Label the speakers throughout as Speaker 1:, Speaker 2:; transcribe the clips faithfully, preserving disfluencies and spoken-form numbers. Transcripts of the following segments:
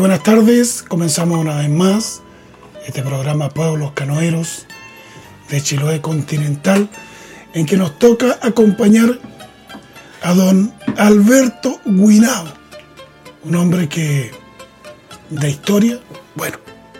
Speaker 1: Buenas tardes, comenzamos una vez más este programa Pueblos Canoeros de Chiloé Continental, en que nos toca acompañar a don Alberto Guinao, un hombre que de historia, bueno,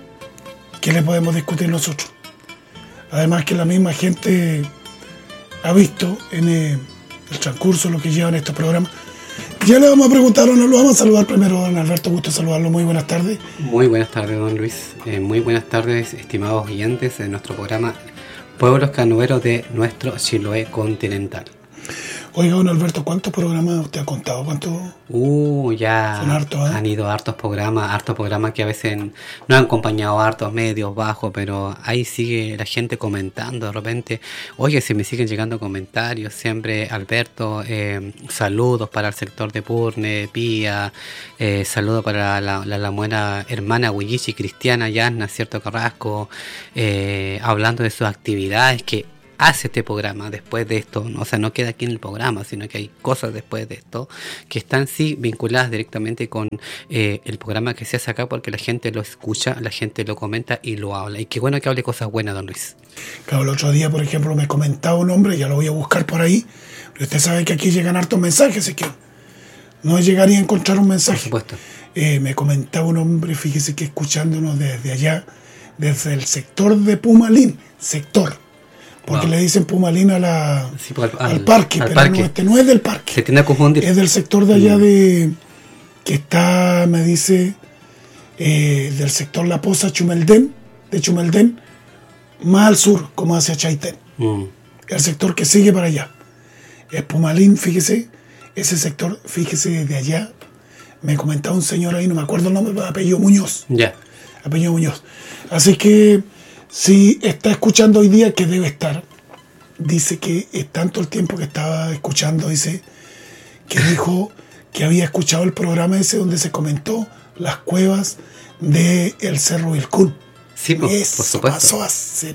Speaker 1: ¿qué le podemos discutir nosotros? Además que la misma gente ha visto en el transcurso lo que llevan estos programas. Ya le vamos a preguntar, o no lo vamos a saludar primero, don Alberto, gusto saludarlo, muy buenas tardes.
Speaker 2: Muy buenas tardes, don Luis, eh, muy buenas tardes, estimados oyentes de nuestro programa Pueblos Canoeros de nuestro Chiloé Continental.
Speaker 1: Oiga, don Alberto, ¿cuántos programas usted ha contado? ¿Cuántos?
Speaker 2: Uh, ya
Speaker 1: son hartos, ¿eh?
Speaker 2: Han ido hartos programas, hartos programas que a veces no han acompañado hartos medios bajos, pero ahí sigue la gente comentando de repente. Oye, si me siguen llegando comentarios, siempre, Alberto, eh, saludos para el sector de Purne, Pía, eh, saludos para la, la, la buena hermana Huillichi Cristiana Yasna, ¿cierto? Carrasco, eh, hablando de sus actividades que hace este programa después de esto, o sea, no queda aquí en el programa, sino que hay cosas después de esto que están sí vinculadas directamente con eh, el programa que se hace acá, porque la gente lo escucha, la gente lo comenta y lo habla. Y qué bueno que hable cosas buenas, don Luis.
Speaker 1: Claro, el otro día, por ejemplo, me comentaba un hombre, ya lo voy a buscar por ahí, pero usted sabe que aquí llegan hartos mensajes, así que no llegaría a encontrar un mensaje.
Speaker 2: Por supuesto.
Speaker 1: Eh, me comentaba un hombre, fíjese que escuchándonos desde allá, desde el sector de Pumalín, sector. Porque wow. Le dicen Pumalín a la,
Speaker 2: sí, al,
Speaker 1: al, al parque,
Speaker 2: al
Speaker 1: pero
Speaker 2: parque.
Speaker 1: No, este no es del parque.
Speaker 2: Se tiende a confundir.
Speaker 1: Es del sector de allá mm. de que está, me dice, eh, del sector La Poza, Chumeldén, de Chumeldén, más al sur, como hacia Chaitén. Mm. El sector que sigue para allá. Es Pumalín, fíjese, ese sector, fíjese, desde allá, me comentaba un señor ahí, no me acuerdo el nombre, pero apellido Muñoz.
Speaker 2: Ya. Yeah.
Speaker 1: Apellido Muñoz. Así que si está escuchando hoy día, que debe estar, dice que es tanto el tiempo que estaba escuchando, dice que dijo que había escuchado el programa ese donde se comentó las cuevas del de Cerro Vilcún.
Speaker 2: Sí, por,
Speaker 1: eso
Speaker 2: por supuesto.
Speaker 1: Pasó hace...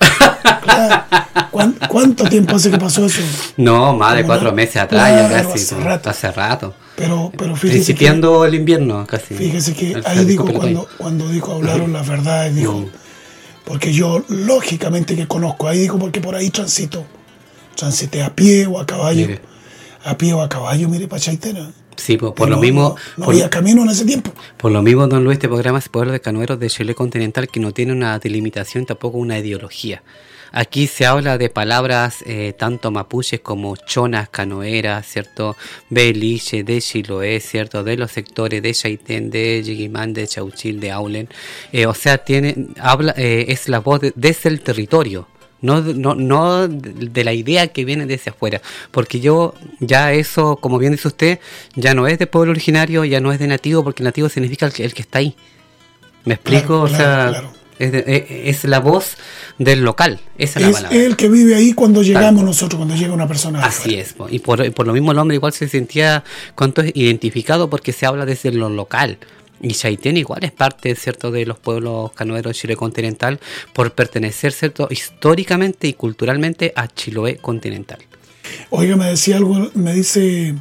Speaker 1: Claro. ¿Cuánto, ¿Cuánto tiempo hace que pasó eso?
Speaker 2: No, más de cuatro
Speaker 1: no?
Speaker 2: meses atrás,
Speaker 1: claro,
Speaker 2: ya casi.
Speaker 1: Hace rato.
Speaker 2: Hace rato.
Speaker 1: Pero, pero fíjese
Speaker 2: Principiando
Speaker 1: que,
Speaker 2: el invierno, casi.
Speaker 1: Fíjese que ahí dijo, cuando, cuando dijo, hablaron las verdades, dijo... Mm. Porque yo, lógicamente que conozco, ahí digo, porque por ahí transito. Transité a pie o a caballo. Mire. A pie o a caballo, mire, para Chaitén.
Speaker 2: Sí, por, por lo mismo...
Speaker 1: No, no
Speaker 2: por,
Speaker 1: había camino en ese tiempo.
Speaker 2: Por lo mismo, don Luis, este programa es Pueblos de Canoeros de Chiloé Continental, que no tiene una delimitación, tampoco una ideología. Aquí se habla de palabras eh, tanto mapuches como chonas, canoeras, ¿cierto? Beliche, de Chiloé, ¿cierto? De los sectores de Chaitén, de Yiguimán, de Chauchil, de Aulen. Eh, o sea, tiene, habla, eh, es la voz de, desde el territorio. No, no, no de la idea que viene desde afuera, porque yo ya eso, como bien dice usted, ya no es de pueblo originario, ya no es de nativo, porque nativo significa el que, el que está ahí. ¿Me explico?
Speaker 1: Claro,
Speaker 2: o
Speaker 1: claro,
Speaker 2: sea,
Speaker 1: claro.
Speaker 2: Es, de, es la voz del local, esa es,
Speaker 1: es
Speaker 2: la palabra.
Speaker 1: Es el que vive ahí cuando llegamos Tal. nosotros, cuando llega una persona.
Speaker 2: Así es, y por, por lo mismo el hombre igual se sentía cuanto es identificado porque se habla desde lo local. Y Chaitén igual es parte, ¿cierto?, de los pueblos canoeros de Chiloé Continental por pertenecer, ¿cierto?, históricamente y culturalmente a Chiloé Continental.
Speaker 1: Oiga, me decía algo, me dice,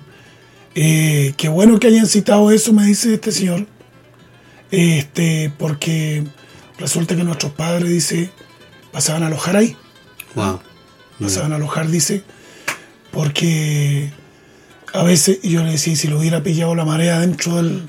Speaker 1: eh, qué bueno que hayan citado eso, me dice este señor, este, porque resulta que nuestros padres, dice, pasaban a alojar ahí.
Speaker 2: Wow.
Speaker 1: Pasaban mm. a alojar, dice, porque a veces, y yo le decía, si lo hubiera pillado la marea dentro del...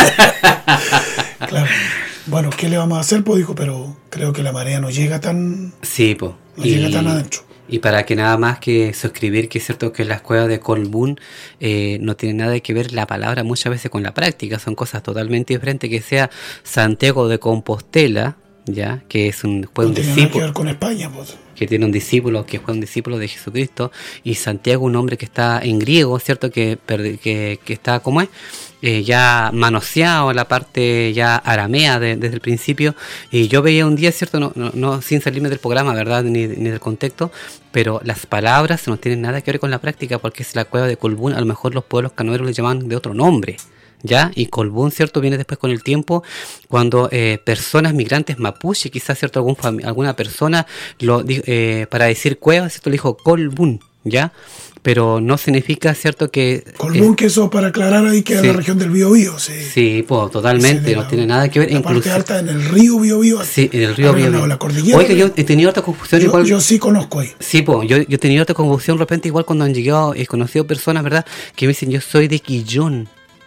Speaker 1: Claro. Bueno, ¿qué le vamos a hacer? Pues dijo, pero creo que la marea no llega tan...
Speaker 2: Sí, pues.
Speaker 1: No y, llega tan adentro.
Speaker 2: Y para que nada más que suscribir que es cierto que las cuevas de Colbún eh, no tienen nada que ver la palabra muchas veces con la práctica, son cosas totalmente diferentes, que sea Santiago de Compostela, ya, que es un, fue
Speaker 1: no
Speaker 2: un
Speaker 1: tiene
Speaker 2: discípulo.
Speaker 1: Nada que ver con España, pues.
Speaker 2: Que tiene un discípulo, que fue un discípulo de Jesucristo, y Santiago, un hombre que está en griego, ¿cierto? Que, que, que está, ¿cómo es? Eh, ya manoseado la parte ya aramea de, desde el principio, y yo veía un día, ¿cierto? No, no, no sin salirme del programa, ¿verdad? Ni, ni del contexto, pero las palabras no tienen nada que ver con la práctica, porque es la cueva de Colbún, a lo mejor los pueblos canoeros le llaman de otro nombre, ¿ya? Y Colbún, ¿cierto? Viene después con el tiempo, cuando eh, personas migrantes mapuche, quizás, ¿cierto? Algún fami- alguna persona, lo, eh, para decir cueva, ¿cierto? Le dijo Colbún, ¿ya? Pero no significa, ¿cierto? que
Speaker 1: Colbún, eh, que eso, para aclarar ahí, que sí, es la región del Biobío. Sí,
Speaker 2: sí, pues totalmente, no la, tiene nada que ver.
Speaker 1: La incluso, parte alta en el río Biobío.
Speaker 2: Sí, en el río Biobío.
Speaker 1: La cordillera.
Speaker 2: Oiga, yo he tenido otra confusión
Speaker 1: yo,
Speaker 2: igual.
Speaker 1: Yo sí conozco ahí.
Speaker 2: Sí, pues yo, yo he tenido otra confusión de repente, igual cuando han llegado, he conocido personas, ¿verdad? Que me dicen, yo soy de Quillón.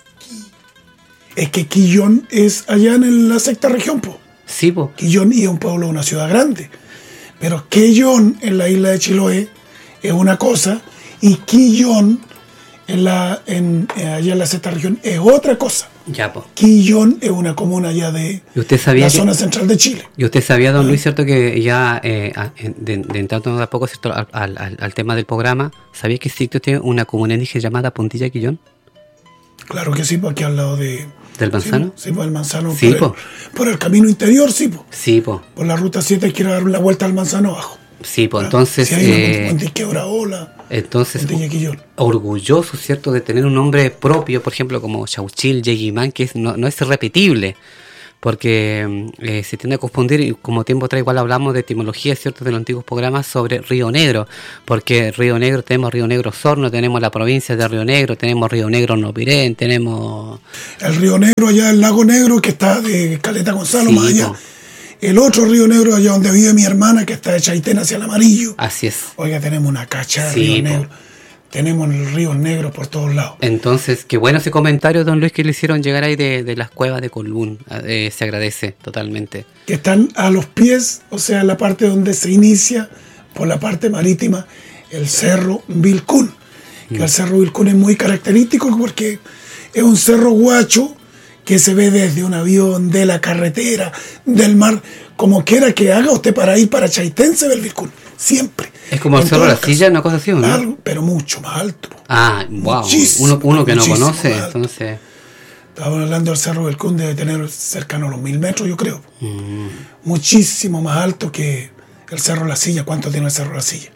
Speaker 1: Es que Quillón es allá en la sexta región, pues.
Speaker 2: Sí, pues.
Speaker 1: Quillón y es un pueblo, una ciudad grande. Pero Quillón, en la isla de Chiloé, es una cosa, y Quillón, en la, en, allá en la sexta región, es otra cosa.
Speaker 2: Ya, pues.
Speaker 1: Quillón es una comuna allá de
Speaker 2: ¿Y usted sabía
Speaker 1: la
Speaker 2: que,
Speaker 1: zona central de Chile.
Speaker 2: Y usted sabía, don ah. Luis, cierto, que ya, eh, de, de entrando de a poco, cierto, al, al, al tema del programa, ¿sabía que existe usted una comuna indígena llamada Puntilla Quillón?
Speaker 1: Claro que sí, porque al lado de...
Speaker 2: ¿Del Manzano?
Speaker 1: Sí, pues el Manzano.
Speaker 2: Sí,
Speaker 1: por, el, por el camino interior, sí, pues.
Speaker 2: Sí, pues.
Speaker 1: Por la ruta siete hay que ir a dar una vuelta al Manzano abajo.
Speaker 2: Sí, pues entonces...
Speaker 1: Si hay eh, un Quebraola,
Speaker 2: entonces, orgulloso, ¿cierto?, de tener un nombre propio, por ejemplo, como Chauchil, Yeguimán, que es, no, no es repetible, porque eh, se tiende a confundir, y como tiempo atrás igual hablamos de etimología, ¿cierto?, de los antiguos programas sobre Río Negro, porque Río Negro, tenemos Río Negro Osorno, tenemos la provincia de Río Negro, tenemos Río Negro Nopirén, tenemos...
Speaker 1: El Río Negro allá, el Lago Negro, que está de Caleta Gonzalo,
Speaker 2: sí,
Speaker 1: más allá. Po. El otro Río Negro allá donde vive mi hermana, que está de Chaitén hacia el Amarillo.
Speaker 2: Así es.
Speaker 1: Oiga, tenemos una cacha de
Speaker 2: sí,
Speaker 1: Río
Speaker 2: po.
Speaker 1: Negro. Tenemos el río negro por todos lados.
Speaker 2: Entonces, qué bueno ese comentario, don Luis, que le hicieron llegar ahí de, de las cuevas de Colbún. Eh, se agradece totalmente.
Speaker 1: Que están a los pies, o sea, la parte donde se inicia, por la parte marítima, el Cerro Vilcún. Mm. Que el Cerro Vilcún es muy característico porque es un cerro guacho que se ve desde un avión, de la carretera, del mar. Como quiera que haga usted para ir para Chaitén, se ve el Vilcún. Siempre.
Speaker 2: Es como el Cerro de la Silla, una cosa así, ¿no?
Speaker 1: Algo, pero mucho más alto.
Speaker 2: Ah, wow. Uno, uno que no conoce, entonces...
Speaker 1: Estamos hablando del Cerro del Cún, debe tener cercano a los mil metros, yo creo. Mm. Muchísimo más alto que el Cerro de la Silla. ¿Cuánto tiene el Cerro de la Silla?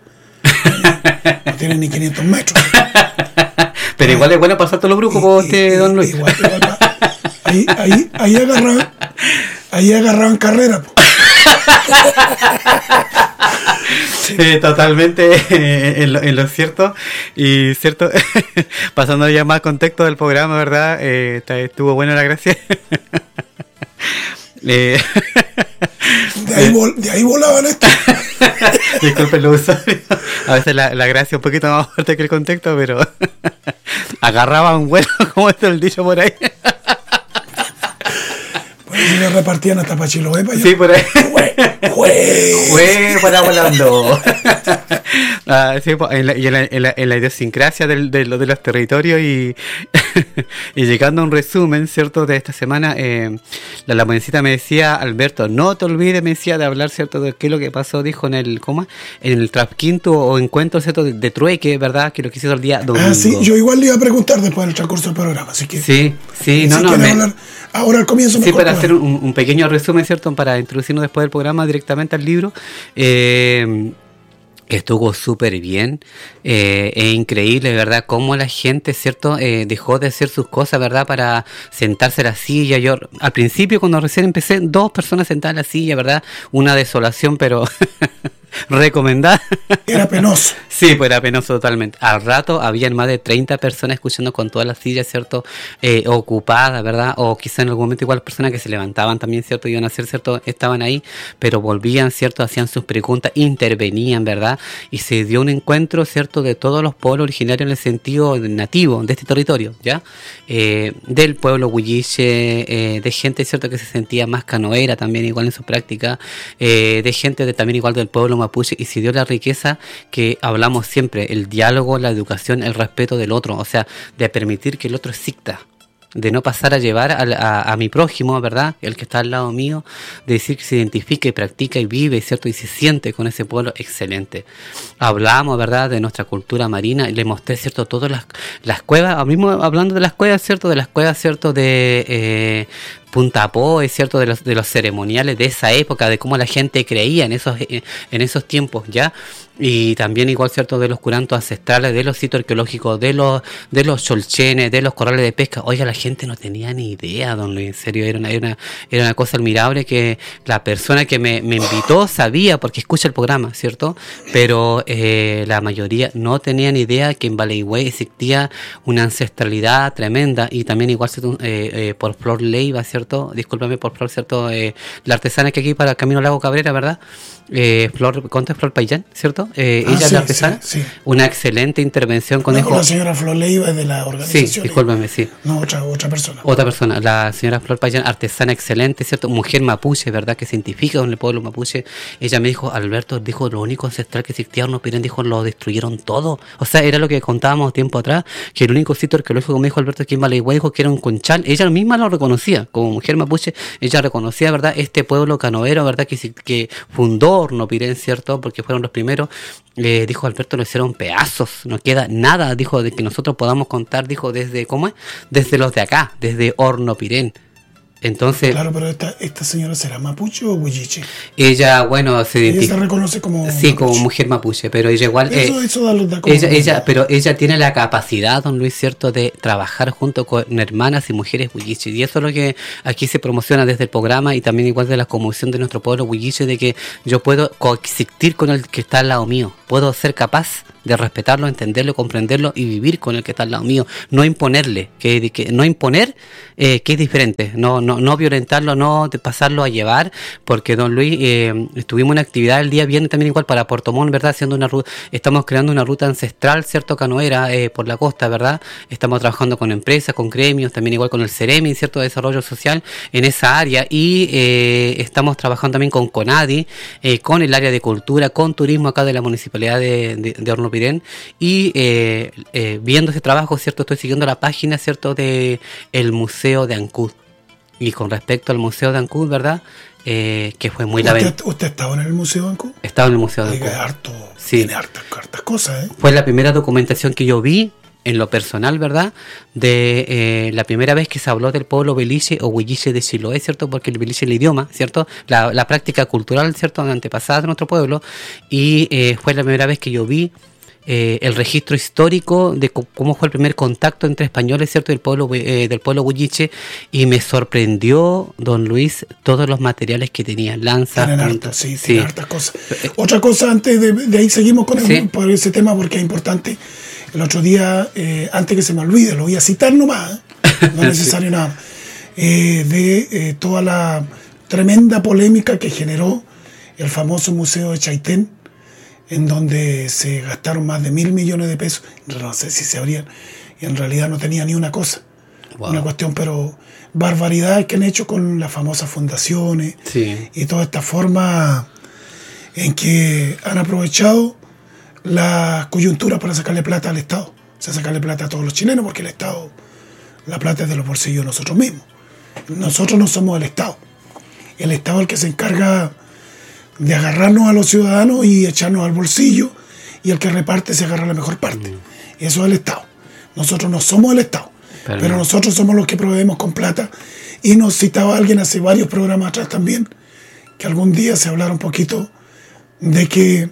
Speaker 1: No tiene ni quinientos metros.
Speaker 2: Pero igual es bueno pasar todos los brujos por este, don Luis.
Speaker 1: Igual, igual, ahí, ahí, ahí agarraban, ahí agarraban carrera.
Speaker 2: Sí. Eh, totalmente eh, en, lo, en lo cierto y cierto pasando ya más contexto del programa, ¿verdad? Eh, estuvo buena la gracia. eh,
Speaker 1: de, ahí vol, de ahí volaban esto.
Speaker 2: Disculpen los usuarios, a veces la, la gracia un poquito más fuerte que el contexto, pero agarraban vuelo, como está el dicho por ahí.
Speaker 1: Y le repartían hasta para Chiloé, para allá.
Speaker 2: Sí, por ahí.
Speaker 1: ¡Jue! ¡Jue!
Speaker 2: ¡Jue! Para volando. Ah, sí, y en la, en la, en la, en la idiosincrasia del, de, de los territorios y, y llegando a un resumen, ¿cierto?, de esta semana, eh, la lamoncita me decía, Alberto, no te olvides, me decía, de hablar, ¿cierto?, de qué es lo que pasó, dijo en el, ¿cómo? En el trasquinto o encuentro, ¿cierto?, de, de trueque, ¿verdad?, que lo que hizo el día domingo.
Speaker 1: Ah, sí, yo igual le iba a preguntar después del transcurso del programa, así que...
Speaker 2: Sí, sí, no,
Speaker 1: si
Speaker 2: no, me...
Speaker 1: hablar ahora al comienzo.
Speaker 2: Sí, para hacer un, un pequeño resumen, ¿cierto?, para introducirnos después del programa directamente al libro. Eh... Estuvo súper bien, eh, es increíble, ¿verdad?, cómo la gente, ¿cierto?, eh, dejó de hacer sus cosas, ¿verdad?, para sentarse en la silla. Yo, al principio, cuando recién empecé, dos personas sentadas en la silla, ¿verdad?, una desolación, pero recomendada.
Speaker 1: Era penoso.
Speaker 2: Sí, pues era penoso totalmente. Al rato habían más de treinta personas escuchando con todas las sillas, ¿cierto?, eh, ocupadas, ¿verdad?, o quizá en algún momento igual personas que se levantaban también, ¿cierto?, iban a hacer, ¿cierto?, estaban ahí, pero volvían, ¿cierto?, hacían sus preguntas, intervenían, ¿verdad?, y se dio un encuentro, ¿cierto?, de todos los pueblos originarios en el sentido nativo de este territorio, ¿ya? Eh, del pueblo huilliche, eh, de gente, ¿cierto?, que se sentía más canoera también igual en su práctica, eh, de gente de, también igual del pueblo mapuche, y se dio la riqueza que hablamos siempre, el diálogo, la educación, el respeto del otro, o sea, de permitir que el otro exista, de no pasar a llevar a, a, a mi prójimo, ¿verdad?, el que está al lado mío, de decir que se identifica y practica y vive, ¿cierto?, y se siente con ese pueblo, excelente. Hablamos, ¿verdad?, de nuestra cultura marina y le mostré, ¿cierto?, todas las, las cuevas, mismo hablando de las cuevas, ¿cierto?, de las cuevas, ¿cierto?, de, eh, punta po, es cierto, de los, de los ceremoniales de esa época, de cómo la gente creía en esos, en esos tiempos, ¿ya? Y también igual, cierto, de los curantos ancestrales, de los sitios arqueológicos, de los de los cholchenes, de los corrales de pesca. Oiga, la gente no tenía ni idea, don Luis, en serio, era una, era una, era una cosa admirable que la persona que me, me invitó sabía, porque escucha el programa, ¿cierto? Pero eh, la mayoría no tenía ni idea que en Baleigüey existía una ancestralidad tremenda, y también igual, ¿cierto? Eh, eh, por Flor Leiva, ¿cierto? Discúlpame por Flor, ¿cierto? Eh, la artesana que aquí para Camino Lago Cabrera, ¿verdad? Eh, Flor, ¿cuánto es Flor Payán, ¿cierto? Eh,
Speaker 1: ah,
Speaker 2: ella
Speaker 1: sí,
Speaker 2: es la artesana.
Speaker 1: Sí, sí.
Speaker 2: Una excelente intervención con
Speaker 1: no,
Speaker 2: eso.
Speaker 1: La señora Flor Leiva es de la organización.
Speaker 2: Sí, discúlpame, sí.
Speaker 1: No, otra, otra persona.
Speaker 2: Otra persona, la señora Flor Payán, artesana excelente, ¿cierto? Mujer mapuche, ¿verdad? Que se identifica con el pueblo mapuche. Ella me dijo, Alberto, dijo, lo único ancestral que existía, no piden, dijo, lo destruyeron todo. O sea, era lo que contábamos tiempo atrás, que el único sitio arqueológico, me dijo Alberto, aquí en Baleigüey, dijo que era un conchal. Ella misma lo reconocía, como mujer mapuche, ella reconocía, ¿verdad? Este pueblo canoero, ¿verdad? Que, que fundó Hornopirén, ¿cierto? Porque fueron los primeros. Eh, dijo Alberto, lo hicieron pedazos, no queda nada, dijo, de que nosotros podamos contar, dijo, desde, ¿cómo es? Desde los de acá, desde Hornopirén. Entonces,
Speaker 1: claro, pero esta, esta señora será mapuche o huilliche.
Speaker 2: Ella, bueno, se
Speaker 1: identifica. Ella se reconoce como
Speaker 2: sí, mapuche. Como mujer mapuche, pero ella igual.
Speaker 1: Eso,
Speaker 2: eh,
Speaker 1: eso da, da como
Speaker 2: ella, ella, pero ella tiene la capacidad, don Luis, cierto, de trabajar junto con hermanas y mujeres huilliche, y eso es lo que aquí se promociona desde el programa, y también igual de la conmoción de nuestro pueblo huilliche, de que yo puedo coexistir con el que está al lado mío, puedo ser capaz de respetarlo, entenderlo, comprenderlo y vivir con el que está al lado mío, no imponerle, que, que no imponer, eh, que es diferente, no, no, no violentarlo, no de pasarlo a llevar, porque don Luis, eh, tuvimos una actividad el día viernes también igual para Puerto Montt, ¿verdad? Haciendo una ruta, estamos creando una ruta ancestral, cierto, canoera, eh, por la costa, ¿verdad? Estamos trabajando con empresas, con gremios, también igual con el CEREMI, cierto, de desarrollo social en esa área, y eh, estamos trabajando también con CONADI, eh, con el área de cultura, con turismo acá de la municipalidad de, de, de Hornopirén, y eh, eh, viendo ese trabajo, cierto, estoy siguiendo la página, cierto, de el Museo de Ancud, y con respecto al Museo de Ancud, ¿verdad? Eh, que fue muy lamentable.
Speaker 1: ¿Usted, ¿Usted estaba en el Museo de Ancud?
Speaker 2: Estaba en el Museo de Ancud.
Speaker 1: Harto,
Speaker 2: sí.
Speaker 1: Tiene hartas, hartas cosas, ¿eh?
Speaker 2: Fue la primera documentación que yo vi, en lo personal, ¿verdad? De eh, la primera vez que se habló del pueblo beliche o huilliche de Chiloé, ¿cierto? Porque el beliche es el idioma, ¿cierto? La, la práctica cultural, ¿cierto? Antepasada de nuestro pueblo. Y eh, fue la primera vez que yo vi Eh, el registro histórico de c- cómo fue el primer contacto entre españoles, ¿cierto? Del pueblo, eh, del pueblo huilliche, y me sorprendió, don Luis, todos los materiales que tenían, lanzas,
Speaker 1: tienen
Speaker 2: puntas,
Speaker 1: hartas, sí,
Speaker 2: sí.
Speaker 1: tienen hartas cosas. Eh, Otra cosa, antes de, de ahí seguimos con el,
Speaker 2: sí.
Speaker 1: por ese tema, porque es importante. El otro día, eh, antes que se me olvide, lo voy a citar nomás, ¿eh? No es necesario sí. nada, eh, de eh, toda la tremenda polémica que generó el famoso Museo de Chaitén, en donde se gastaron más de mil millones de pesos, no sé si se abrían, y en realidad no tenía ni una cosa, wow. Una cuestión, pero barbaridades que han hecho con las famosas fundaciones,
Speaker 2: sí.
Speaker 1: Y toda esta forma en que han aprovechado la coyuntura para sacarle plata al Estado, o sea, sacarle plata a todos los chilenos, porque el Estado, la plata es de los bolsillos de nosotros mismos, nosotros no somos el Estado, el Estado es el que se encarga de agarrarnos a los ciudadanos y echarnos al bolsillo, y el que reparte se agarra la mejor parte. Mm. Eso es el Estado. Nosotros no somos el Estado, pero, pero nosotros somos los que proveemos con plata. Y nos citaba alguien hace varios programas atrás también, que algún día se hablara un poquito de que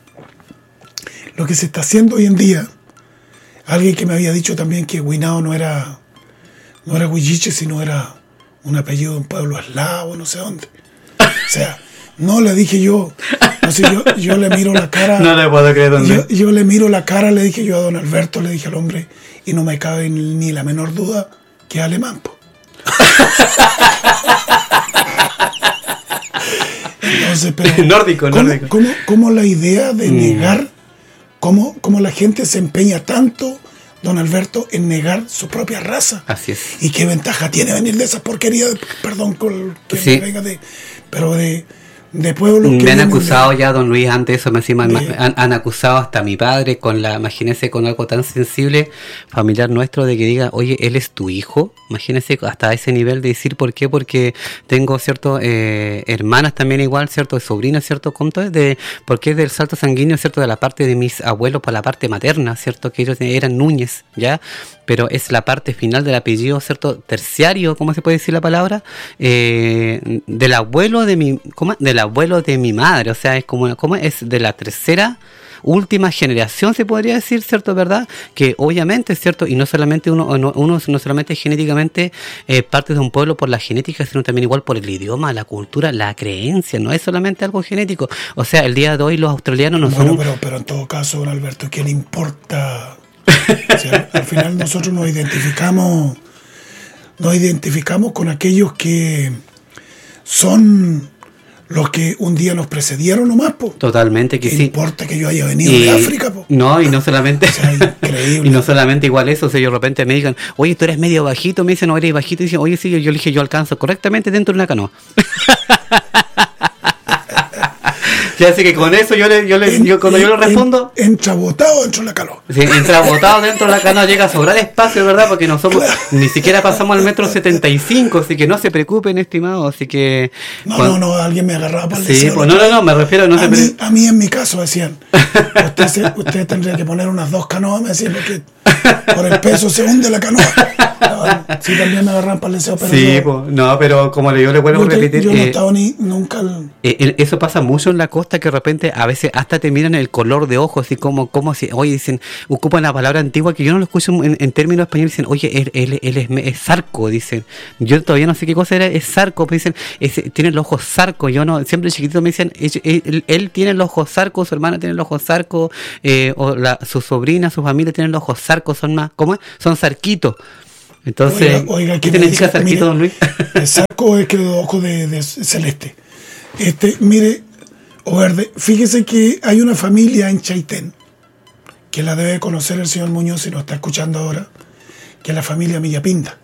Speaker 1: lo que se está haciendo hoy en día, alguien que me había dicho también que Huinao no era, no era huilliche, sino era un apellido de un pueblo eslavo, no sé dónde. O sea, no, le dije yo, no sé, yo, yo le miro la cara.
Speaker 2: No le puedo creer dónde.
Speaker 1: Yo, yo le miro la cara, le dije yo a don Alberto, le dije al hombre, y no me cabe ni la menor duda que es alemán, po. Entonces, pero
Speaker 2: nórdico,
Speaker 1: ¿cómo,
Speaker 2: nórdico.
Speaker 1: ¿cómo, cómo la idea de mm. negar, cómo, cómo la gente se empeña tanto, don Alberto, en negar su propia raza?
Speaker 2: Así es.
Speaker 1: ¿Y qué ventaja tiene venir de esa porquería, de, perdón, con que
Speaker 2: sí.
Speaker 1: me venga de, pero de... de pueblos
Speaker 2: me
Speaker 1: que
Speaker 2: han acusado
Speaker 1: de,
Speaker 2: ya, don Luis, antes eso me encima
Speaker 1: de,
Speaker 2: han, han acusado hasta a mi padre con la, imagínese, con algo tan sensible familiar nuestro, de que diga, oye, él es tu hijo, imagínese hasta ese nivel de decir, ¿por qué? Porque tengo, cierto, eh, hermanas también igual, cierto, sobrinas, cierto, ¿cuánto es? De, porque es del salto sanguíneo, cierto, de la parte de mis abuelos por la parte materna, cierto, que ellos eran Núñez, ¿ya? pero es la parte final del apellido, ¿cierto? Terciario, ¿cómo se puede decir la palabra? Eh, del abuelo de mi, ¿cómo? Del abuelo de mi madre, o sea, es como, ¿cómo? Es de la tercera última generación, se podría decir, ¿cierto? ¿Verdad? Que obviamente, ¿cierto? Y no solamente uno, uno, uno no solamente genéticamente eh, parte de un pueblo por la genética, sino también igual por el idioma, la cultura, la creencia, no es solamente algo genético. O sea, el día de hoy los australianos no
Speaker 1: bueno,
Speaker 2: son...
Speaker 1: Pero, pero en todo caso, don Alberto, ¿qué le importa? O sea, al final nosotros nos identificamos, nos identificamos con aquellos que son... los que un día nos precedieron nomás, po.
Speaker 2: Totalmente que
Speaker 1: ¿Qué
Speaker 2: sí.
Speaker 1: importa que yo haya venido
Speaker 2: y,
Speaker 1: de África, po?
Speaker 2: No, y no solamente...
Speaker 1: O sea, increíble.
Speaker 2: Y no solamente igual eso, o sea, yo de repente me digan, oye, tú eres medio bajito, me dicen, no, eres bajito, y dicen, oye, sí, yo le dije, yo alcanzo correctamente dentro de una canoa. Ya así que con eso yo le, yo le, en, yo, cuando en, yo le respondo...
Speaker 1: En, entra botado dentro de la canoa.
Speaker 2: Sí, entra botado dentro de la canoa, llega a sobrar espacio, ¿verdad? Porque no somos, claro. Ni siquiera pasamos al metro setenta y cinco, así que no se preocupen, estimado, así que...
Speaker 1: No,
Speaker 2: cuando...
Speaker 1: no, no, alguien me agarraba para el
Speaker 2: sí,
Speaker 1: deseo.
Speaker 2: Pues, no, no, no, me refiero... No
Speaker 1: a,
Speaker 2: se
Speaker 1: mí,
Speaker 2: pre...
Speaker 1: a mí en mi caso decían, usted, se, usted tendría que poner unas dos canoas, me decían, porque por el peso se hunde la canoa. No, sí, también me agarran para el deseo, pero
Speaker 2: sí,
Speaker 1: yo,
Speaker 2: pues, no, pero como yo le vuelvo a repetir...
Speaker 1: Yo no he
Speaker 2: eh,
Speaker 1: estado ni nunca... El...
Speaker 2: Eh, eso pasa mucho en la costa, que de repente a veces hasta te miran el color de ojos, y como, como si, oye, dicen, ocupan la palabra antigua que yo no lo escucho en, en términos españoles, dicen, oye, él, él, él es, es zarco, dicen. Yo todavía no sé qué cosa era, es zarco, pues dicen, es, tiene los ojos zarco, yo no, siempre chiquitito me dicen, él, él, él tiene los ojos zarco, su hermana tiene los ojos zarco, eh, o la, su sobrina, su familia tienen los ojos zarco, son más, ¿cómo es? Son zarquitos. Entonces,
Speaker 1: oiga, oiga,
Speaker 2: ¿qué significa zarquito,
Speaker 1: mire,
Speaker 2: don Luis?
Speaker 1: El zarco es que los ojos de, de celeste. Este, mire, o verde, fíjese que hay una familia en Chaitén, que la debe conocer el señor Muñoz si nos está escuchando ahora, que es la familia Millapinta.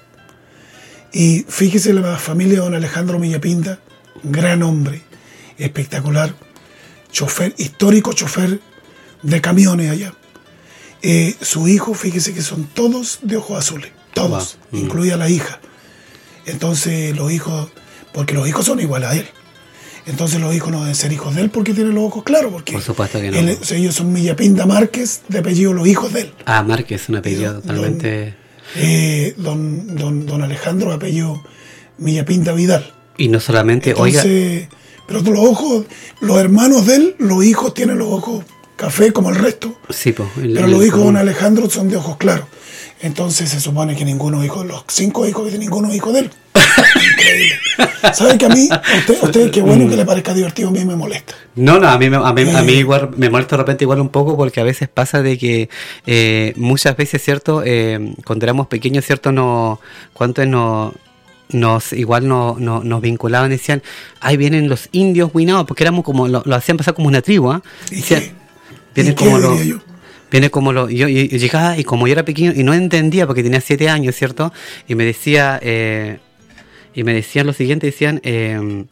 Speaker 1: Y fíjese la familia de don Alejandro Millapinta, gran hombre, espectacular, chofer, histórico chofer de camiones allá. Eh, su hijo, fíjese que son todos de ojos azules, todos, wow. mm. incluida la hija. Entonces los hijos, porque los hijos son iguales a él. Entonces los hijos no deben ser hijos de él porque tienen los ojos claros. Porque
Speaker 2: por supuesto que no.
Speaker 1: Él, o sea, ellos son Millapinta Márquez, de apellido los hijos de él.
Speaker 2: Ah, Márquez, un apellido don, totalmente...
Speaker 1: Eh, don, don, don Alejandro, apellido Millapinta Vidal.
Speaker 2: Y no solamente,
Speaker 1: Entonces, oiga... Pero los ojos, los hermanos de él, los hijos tienen los ojos café como el resto.
Speaker 2: Sí, pues. El,
Speaker 1: pero
Speaker 2: el,
Speaker 1: los hijos de
Speaker 2: don
Speaker 1: Alejandro son de ojos claros. Entonces se supone que ninguno hijo, los cinco hijos que ninguno es hijo de él. Increíble. ¿Sabe que a mí, a usted, a usted qué bueno que le parezca divertido, a mí me molesta?
Speaker 2: No, no, a mí, a mí, a mí igual me molesta de repente igual un poco, porque a veces pasa de que eh, muchas veces, ¿cierto? Eh, cuando éramos pequeños, ¿cierto? No, ¿cuánto es no? Nos igual no, no, nos vinculaban, decían, ahí vienen los indios huinados, porque éramos como, lo, lo hacían pasar como una tribu, ¿eh? Decían, vienen como los... Viene como lo, yo, yo, yo llegaba y como yo era pequeño y no entendía porque tenía siete años, ¿cierto? Y me decía, eh, y me decían lo siguiente, decían, eh,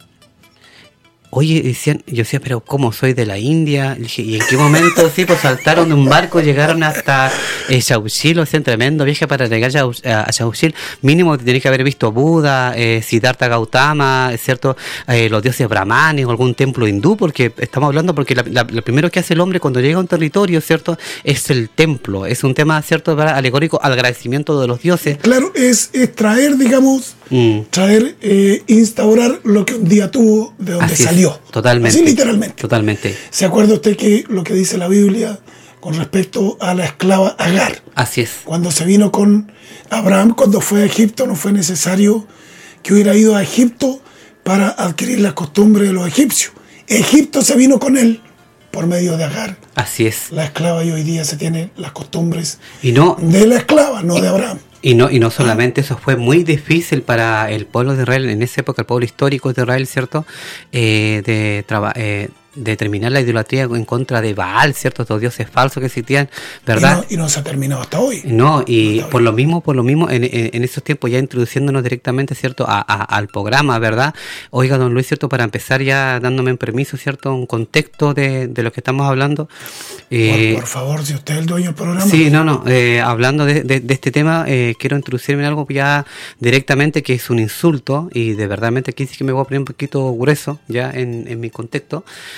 Speaker 2: oye, decían, yo decía, pero ¿cómo soy de la India? Y dije, ¿y en qué momento sí, pues saltaron de un barco, llegaron hasta eh, Chauchil, o sea, un tremendo viaje para llegar a, a Chauchil? Mínimo tenéis que haber visto Buda, eh, Siddhartha Gautama, ¿cierto? Eh, los dioses brahmanes o algún templo hindú, porque estamos hablando, porque la, la, lo primero que hace el hombre cuando llega a un territorio, ¿cierto? Es el templo, es un tema, ¿cierto? Alegórico al agradecimiento de los dioses.
Speaker 1: Claro, es, es traer, digamos, mm. traer, eh, instaurar lo que un día tuvo, de donde Así salió.
Speaker 2: Es, totalmente.
Speaker 1: Así literalmente.
Speaker 2: Totalmente.
Speaker 1: ¿Se acuerda usted que lo que dice la Biblia con respecto a la esclava Agar?
Speaker 2: Así es.
Speaker 1: Cuando se vino con Abraham, cuando fue a Egipto, no fue necesario que hubiera ido a Egipto para adquirir las costumbres de los egipcios. Egipto se vino con él por medio de Agar.
Speaker 2: Así es.
Speaker 1: La esclava, y hoy día se tiene las costumbres
Speaker 2: y no,
Speaker 1: de la esclava, no
Speaker 2: y,
Speaker 1: de Abraham.
Speaker 2: Y no, y no solamente eso, fue muy difícil para el pueblo de Israel en esa época, el pueblo histórico de Israel, ¿cierto? Eh, de trabajar. Eh, de terminar la idolatría en contra de Baal, ¿cierto? Estos dioses falsos que existían, ¿verdad?
Speaker 1: Y no, y no se ha terminado hasta hoy.
Speaker 2: No, y no por hoy. lo mismo, por lo mismo, en, en, en esos tiempos ya introduciéndonos directamente, ¿cierto? A, a, al programa, ¿verdad? Oiga, don Luis, ¿cierto? Para empezar ya dándome un permiso, ¿cierto? Un contexto de, de lo que estamos hablando.
Speaker 1: Eh, por, por favor, si usted es el dueño del programa.
Speaker 2: Sí, no, no, eh, hablando de, de, de este tema, eh, quiero introducirme en algo ya directamente que es un insulto, y de verdad que aquí sí que me voy a poner un poquito grueso ya en, en mi contexto.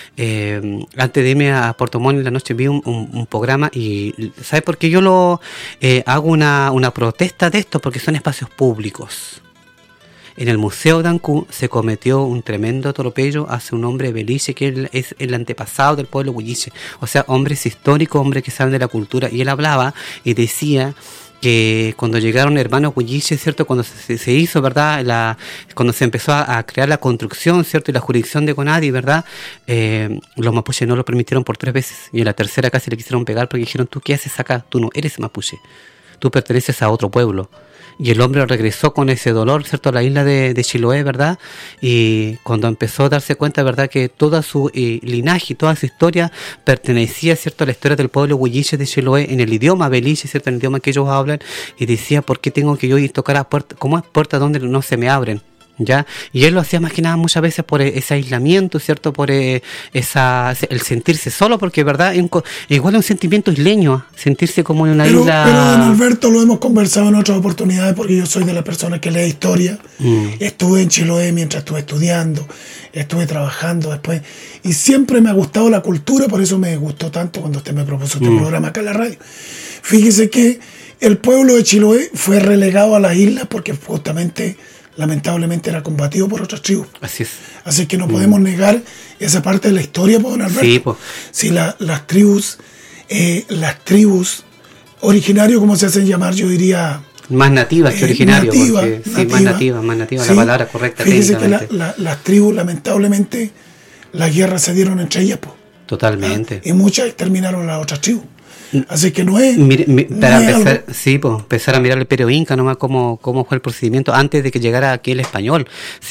Speaker 2: eh, antes de irme a Puerto Montt en la noche vi un, un, un programa y ¿sabes por qué yo lo eh, hago una, una protesta de esto? Porque son espacios públicos. En el Museo de Ancud se cometió un tremendo atropello hacia un hombre beliche que él es el antepasado del pueblo huilliche, o sea, hombres históricos, hombres que saben de la cultura, y él hablaba y decía que cuando llegaron hermanos huilliches, ¿cierto? Cuando se, se hizo, ¿verdad? La, cuando se empezó a, a crear la construcción, ¿cierto? Y la jurisdicción de Conadi, ¿verdad? Eh, los mapuches no lo permitieron por tres veces, y en la tercera casi le quisieron pegar porque dijeron, ¿tú qué haces acá? Tú no eres mapuche, tú perteneces a otro pueblo. Y el hombre regresó con ese dolor, ¿cierto?, a la isla de, de Chiloé, ¿verdad? Y cuando empezó a darse cuenta, ¿verdad?, que toda su eh, linaje y toda su historia pertenecía, ¿cierto?, a la historia del pueblo huilliche de Chiloé, en el idioma beliche, ¿cierto?, en el idioma que ellos hablan, y decía, ¿por qué tengo que yo ir a tocar a puertas? ¿Cómo es puertas donde no se me abren? ¿Ya? Y él lo hacía más que nada muchas veces por ese aislamiento, ¿cierto? Por eh, esa el sentirse solo, porque verdad es un, igual es un sentimiento isleño, sentirse como en una
Speaker 1: pero,
Speaker 2: isla.
Speaker 1: Pero don Alberto, lo hemos conversado en otras oportunidades, porque yo soy de las personas que lee historia. Mm. Estuve en Chiloé mientras estuve estudiando, estuve trabajando después, y siempre me ha gustado la cultura, por eso me gustó tanto cuando usted me propuso este mm. programa acá en la radio. Fíjese que el pueblo de Chiloé fue relegado a las islas porque justamente, lamentablemente, era combatido por otras tribus.
Speaker 2: Así es.
Speaker 1: Así que no mm. podemos negar esa parte de la historia, pues, don Alberto.
Speaker 2: Sí, pues.
Speaker 1: Si la, las tribus, eh, las tribus originarios, como se hacen llamar, yo diría...
Speaker 2: Más nativas eh, que originarios.
Speaker 1: Nativa,
Speaker 2: porque,
Speaker 1: nativa,
Speaker 2: sí, más nativas, más nativas, sí, la palabra correcta.
Speaker 1: Fíjese que la, la, las tribus, lamentablemente, las guerras se dieron entre ellas, pues.
Speaker 2: Totalmente.
Speaker 1: ¿Ah? Y muchas exterminaron las otras tribus. Así que no es...
Speaker 2: Mire, mi,
Speaker 1: no
Speaker 2: para
Speaker 1: es
Speaker 2: empezar,
Speaker 1: algo...
Speaker 2: sí, pues, empezar a mirar el Imperio Inca, nomás cómo, cómo fue el procedimiento antes de que llegara aquí el español. O